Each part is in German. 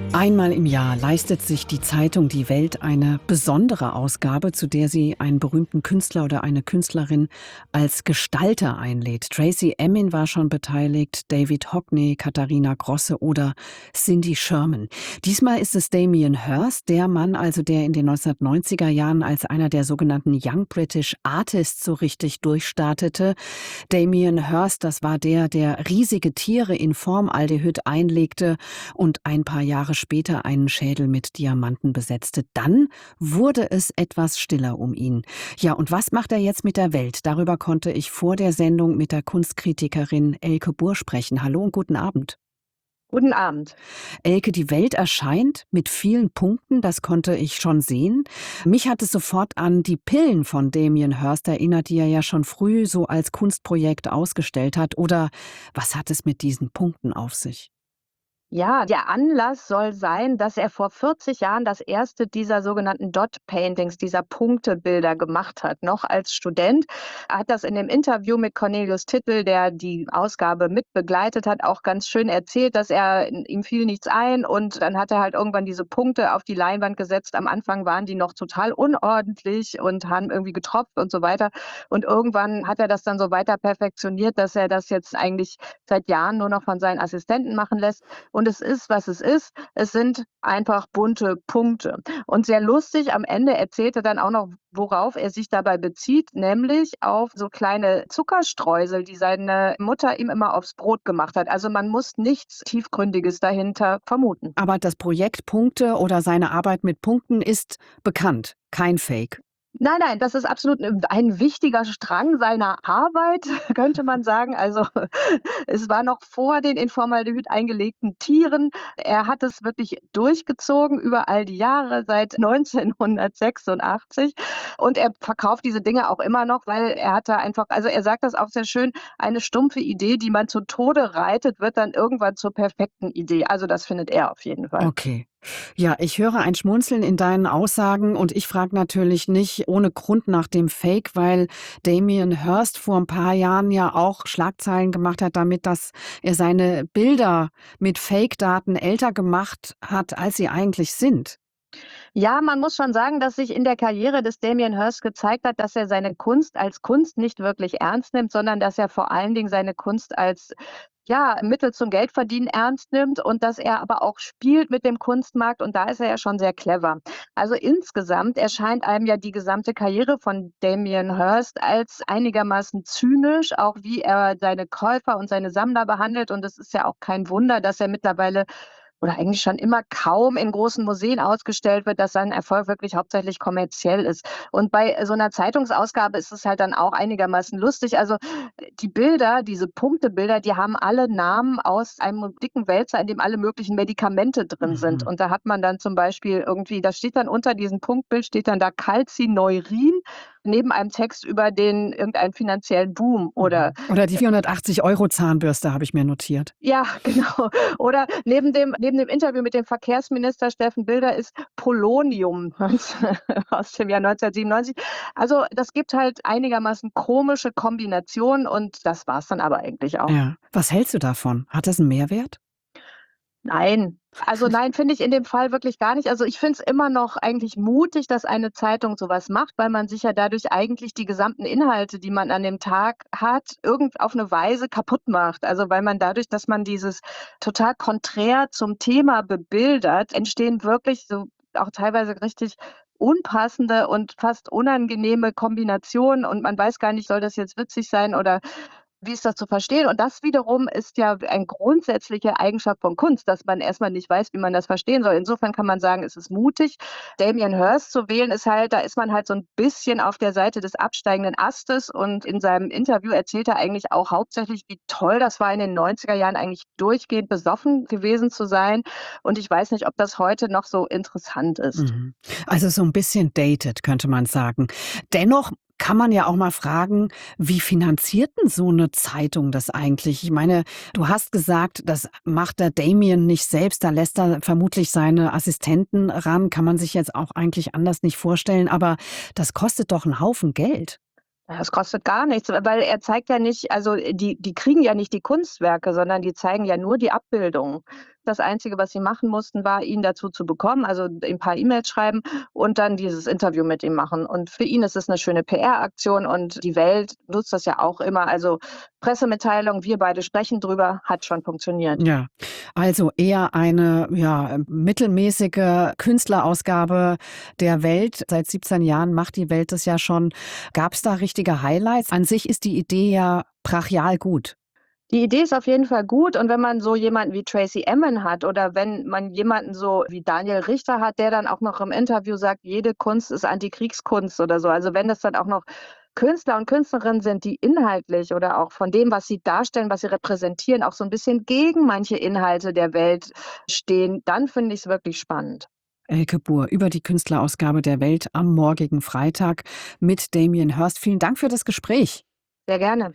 Einmal im Jahr leistet sich die Zeitung Die Welt eine besondere Ausgabe, zu der sie einen berühmten Künstler oder eine Künstlerin als Gestalter einlädt. Tracey Emin war schon beteiligt, David Hockney, Katharina Grosse oder Cindy Sherman. Diesmal ist es Damien Hirst, der Mann also, der in den 1990er Jahren als einer der sogenannten Young British Artists so richtig durchstartete. Damien Hirst, das war der riesige Tiere in Formaldehyd einlegte und ein paar Jahre später einen Schädel mit Diamanten besetzte. Dann wurde es etwas stiller um ihn. Ja, und was macht er jetzt mit der Welt? Darüber konnte ich vor der Sendung mit der Kunstkritikerin Elke Buhr sprechen. Hallo und guten Abend. Guten Abend. Elke, die Welt erscheint mit vielen Punkten, das konnte ich schon sehen. Mich hat es sofort an die Pillen von Damien Hirst erinnert, die er ja schon früh so als Kunstprojekt ausgestellt hat. Oder was hat es mit diesen Punkten auf sich? Ja, der Anlass soll sein, dass er vor 40 Jahren das erste dieser sogenannten Dot Paintings, dieser Punktebilder gemacht hat. Noch als Student. Er hat das in dem Interview mit Cornelius Tittel, der die Ausgabe mit begleitet hat, auch ganz schön erzählt, dass ihm fiel nichts ein und dann hat er halt irgendwann diese Punkte auf die Leinwand gesetzt. Am Anfang waren die noch total unordentlich und haben irgendwie getropft und so weiter. Und irgendwann hat er das dann so weiter perfektioniert, dass er das jetzt eigentlich seit Jahren nur noch von seinen Assistenten machen lässt. Und es ist, was es ist. Es sind einfach bunte Punkte. Und sehr lustig, am Ende erzählt er dann auch noch, worauf er sich dabei bezieht, nämlich auf so kleine Zuckerstreusel, die seine Mutter ihm immer aufs Brot gemacht hat. Also man muss nichts Tiefgründiges dahinter vermuten. Aber das Projekt Punkte oder seine Arbeit mit Punkten ist bekannt, kein Fake. Nein, nein, das ist absolut ein wichtiger Strang seiner Arbeit, könnte man sagen. Also, es war noch vor den in Formaldehyd eingelegten Tieren. Er hat es wirklich durchgezogen über all die Jahre, seit 1986. Und er verkauft diese Dinge auch immer noch, weil er hat da einfach er sagt das auch sehr schön, eine stumpfe Idee, die man zu Tode reitet, wird dann irgendwann zur perfekten Idee. Also, das findet er auf jeden Fall. Okay. Ja, ich höre ein Schmunzeln in deinen Aussagen und ich frage natürlich nicht ohne Grund nach dem Fake, weil Damien Hirst vor ein paar Jahren ja auch Schlagzeilen gemacht hat damit, dass er seine Bilder mit Fake-Daten älter gemacht hat, als sie eigentlich sind. Ja, man muss schon sagen, dass sich in der Karriere des Damien Hirst gezeigt hat, dass er seine Kunst als Kunst nicht wirklich ernst nimmt, sondern dass er vor allen Dingen seine Kunst als Mittel zum Geldverdienen ernst nimmt und dass er aber auch spielt mit dem Kunstmarkt und da ist er ja schon sehr clever. Also insgesamt erscheint einem ja die gesamte Karriere von Damien Hirst als einigermaßen zynisch, auch wie er seine Käufer und seine Sammler behandelt und es ist ja auch kein Wunder, dass er mittlerweile oder eigentlich schon immer kaum in großen Museen ausgestellt wird, dass sein Erfolg wirklich hauptsächlich kommerziell ist. Und bei so 'ner Zeitungsausgabe ist es halt dann auch einigermaßen lustig. Also, die Bilder, diese Punktebilder, die haben alle Namen aus einem dicken Wälzer, in dem alle möglichen Medikamente drin sind. Mhm. Und da hat man dann zum Beispiel irgendwie da steht dann unter diesem Punktbild steht dann da Calcineurin neben einem Text über den irgendeinen finanziellen Boom oder Mhm. Oder die 480 € Zahnbürste habe ich mir notiert. ja, genau. Oder neben dem Interview mit dem Verkehrsminister Steffen Bilder ist Polonium aus dem Jahr 1997. Also, das gibt halt einigermaßen komische Kombinationen und das war's dann aber eigentlich auch. Ja. Was hältst du davon? Hat das einen Mehrwert? Nein. Also, nein, finde ich in dem Fall wirklich gar nicht. Also, ich finde es immer noch eigentlich mutig, dass eine Zeitung so was macht, weil man sich ja dadurch eigentlich die gesamten Inhalte, die man an dem Tag hat, auf 'ne Weise kaputt macht. Also, weil man dadurch, dass man dieses total konträr zum Thema bebildert, entstehen wirklich so auch teilweise richtig unpassende und fast unangenehme Kombinationen und man weiß gar nicht, soll das jetzt witzig sein oder wie ist das zu verstehen? Und das wiederum ist ja eine grundsätzliche Eigenschaft von Kunst, dass man erst mal nicht weiß, wie man das verstehen soll. Insofern kann man sagen, es ist mutig. Damien Hirst zu wählen ist halt da ist man halt so 'n bisschen auf der Seite des absteigenden Astes und in seinem Interview erzählt er eigentlich auch hauptsächlich, wie toll das war, in den 90er Jahren eigentlich durchgehend besoffen gewesen zu sein. Und ich weiß nicht, ob das heute noch so interessant ist. Mhm. Also so ein bisschen dated, könnte man sagen. Dennoch kann man ja auch mal fragen, wie finanziert 'n so eine Zeitung das eigentlich? Ich meine, du hast gesagt, das macht der Damien nicht selbst, da lässt er vermutlich seine Assistenten ran, kann man sich jetzt auch eigentlich anders nicht vorstellen, aber das kostet doch 'n Haufen Geld. Ja, das kostet gar nichts, weil er zeigt ja nicht die kriegen ja nicht die Kunstwerke, sondern die zeigen ja nur die Abbildungen. Das Einzige, was sie machen mussten, war, ihn dazu zu bekommen, also ein paar E-Mails schreiben und dann dieses Interview mit ihm machen. Und für ihn ist es eine schöne PR-Aktion und die Welt nutzt das ja auch immer. Also Pressemitteilung, wir beide sprechen drüber, hat schon funktioniert. Ja, also eher eine, ja, mittelmäßige Künstlerausgabe der Welt. Seit 17 Jahren macht die Welt das ja schon. Gab es da richtige Highlights? An sich ist die Idee ja brachial gut. Die Idee ist auf jeden Fall gut und wenn man so jemanden wie Tracey Emin hat oder wenn man jemanden so wie Daniel Richter hat, der dann auch noch im Interview sagt, jede Kunst ist Antikriegskunst oder so. Also wenn das dann auch noch Künstler und Künstlerinnen sind, die inhaltlich oder auch von dem, was sie darstellen, was sie repräsentieren, auch so ein bisschen gegen manche Inhalte der Welt stehen, dann finde ich es wirklich spannend. Elke Buhr über die Künstlerausgabe der Welt am morgigen Freitag mit Damien Hirst. Vielen Dank für das Gespräch. Sehr gerne.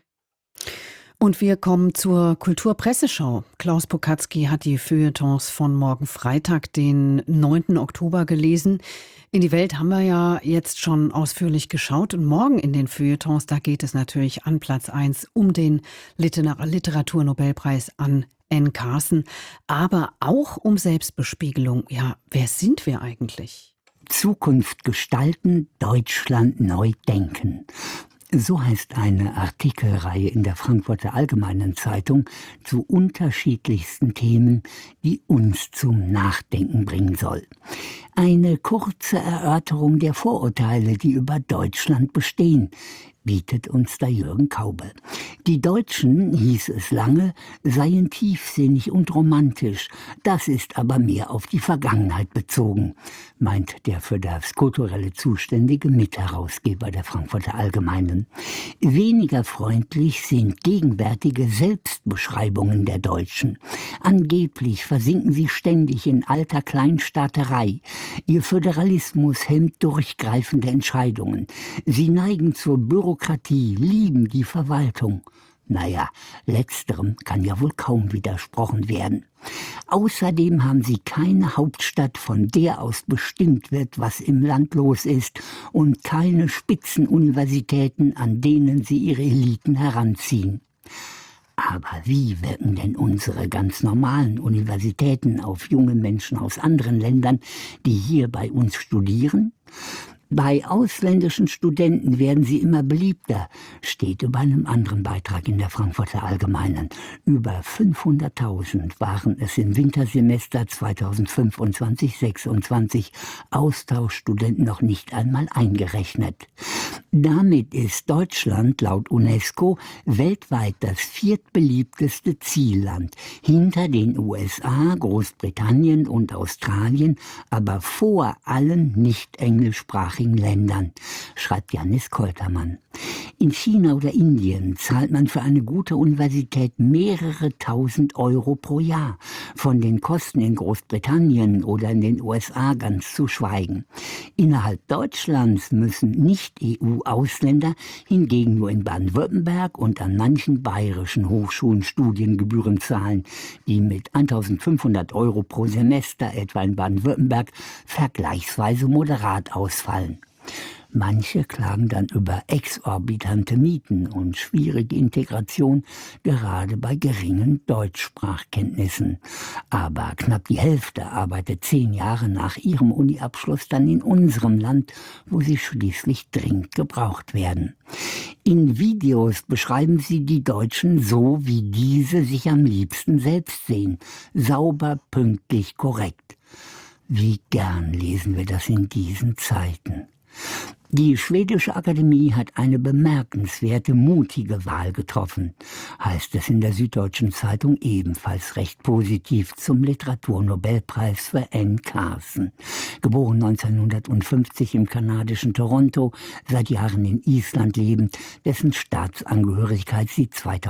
Und wir kommen zur Kulturpresseschau. Klaus Pokatzky hat die Feuilletons von morgen Freitag, den 9. Oktober gelesen. In die Welt haben wir ja jetzt schon ausführlich geschaut. Und morgen in den Feuilletons, da geht es natürlich an Platz 1 um den Literaturnobelpreis an Anne Carson, aber auch um Selbstbespiegelung. Ja, wer sind wir eigentlich? Zukunft gestalten, Deutschland neu denken. So heißt eine Artikelreihe in der Frankfurter Allgemeinen Zeitung zu unterschiedlichsten Themen, die uns zum Nachdenken bringen soll. Eine kurze Erörterung der Vorurteile, die über Deutschland bestehen, bietet uns da Jürgen Kaube. Die Deutschen, hieß es lange, seien tiefsinnig und romantisch. Das ist aber mehr auf die Vergangenheit bezogen, meint der für das Kulturelle zuständige Mitherausgeber der Frankfurter Allgemeinen. Weniger freundlich sind gegenwärtige Selbstbeschreibungen der Deutschen. Angeblich versinken sie ständig in alter Kleinstaaterei. Ihr Föderalismus hemmt durchgreifende Entscheidungen. Sie neigen zur Bürokratie, lieben die Verwaltung. Naja, letzterem kann ja wohl kaum widersprochen werden. Außerdem haben sie keine Hauptstadt, von der aus bestimmt wird, was im Land los ist, und keine Spitzenuniversitäten, an denen sie ihre Eliten heranziehen. Aber wie wirken denn unsere ganz normalen Universitäten auf junge Menschen aus anderen Ländern, die hier bei uns studieren? Bei ausländischen Studenten werden sie immer beliebter, steht über einem anderen Beitrag in der Frankfurter Allgemeinen. Über 500.000 waren es im Wintersemester 2025/26, Austauschstudenten noch nicht einmal eingerechnet. Damit ist Deutschland laut UNESCO weltweit das viertbeliebteste Zielland, hinter den USA, Großbritannien und Australien, aber vor allen nicht englischsprachigen Ländern, schreibt Janis Koltermann. In China oder Indien zahlt man für eine gute Universität mehrere tausend Euro pro Jahr. Von den Kosten in Großbritannien oder in den USA ganz zu schweigen. Innerhalb Deutschlands müssen Nicht-EU-Ausländer hingegen nur in Baden-Württemberg und an manchen bayerischen Hochschulen Studiengebühren zahlen, die mit 1.500 Euro pro Semester etwa in Baden-Württemberg vergleichsweise moderat ausfallen. Manche klagen dann über exorbitante Mieten und schwierige Integration, gerade bei geringen Deutschsprachkenntnissen. Aber knapp die Hälfte arbeitet 10 Jahre nach ihrem Uniabschluss dann in unserem Land, wo sie schließlich dringend gebraucht werden. In Videos beschreiben sie die Deutschen so, wie diese sich am liebsten selbst sehen. Sauber, pünktlich, korrekt. Wie gern lesen wir das in diesen Zeiten. Die Schwedische Akademie hat eine bemerkenswerte, mutige Wahl getroffen, heißt es in der Süddeutschen Zeitung ebenfalls recht positiv zum Literaturnobelpreis für Anne Carson. Geboren 1950 im kanadischen Toronto, seit Jahren in Island lebend, dessen Staatsangehörigkeit sie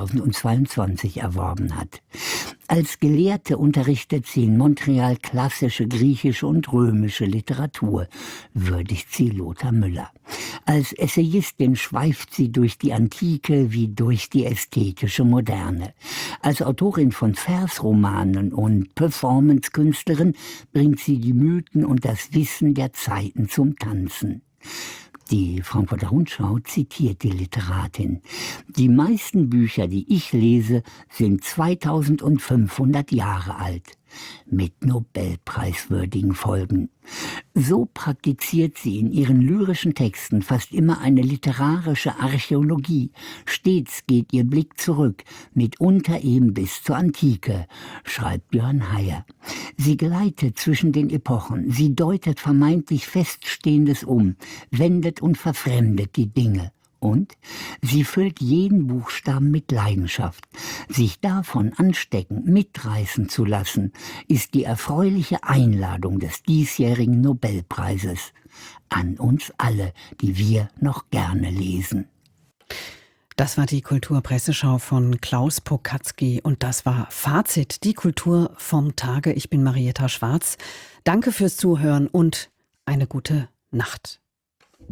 2022 erworben hat. Als Gelehrte unterrichtet sie in Montreal klassische griechische und römische Literatur, würdigt sie Lothar Müller. Als Essayistin schweift sie durch die Antike wie durch die ästhetische Moderne. Als Autorin von Versromanen und Performancekünstlerin bringt sie die Mythen und das Wissen der Zeiten zum Tanzen. Die Frankfurter Rundschau zitiert die Literatin. Die meisten Bücher, die ich lese, sind 2500 Jahre alt. mit nobelpreiswürdigen Folgen. So praktiziert sie in ihren lyrischen Texten fast immer eine literarische Archäologie. Stets geht ihr Blick zurück, mitunter eben bis zur Antike, schreibt Björn Heyer. Sie gleitet zwischen den Epochen, sie deutet vermeintlich Feststehendes um, wendet und verfremdet die Dinge. Und sie füllt jeden Buchstaben mit Leidenschaft. Sich davon anstecken, mitreißen zu lassen, ist die erfreuliche Einladung des diesjährigen Nobelpreises an uns alle, die wir noch gerne lesen. Das war die Kulturpresseschau von Klaus Pokatzky und das war Fazit, die Kultur vom Tage. Ich bin Marietta Schwarz. Danke fürs Zuhören und eine gute Nacht.